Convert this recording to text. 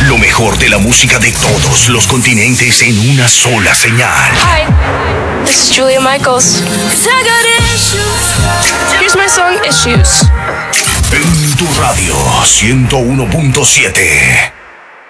Lo mejor de la música de todos los continentes en una sola señal. Hi, this is Julia Michaels. I got issues. Here's my song, Issues. En tu radio 101.7.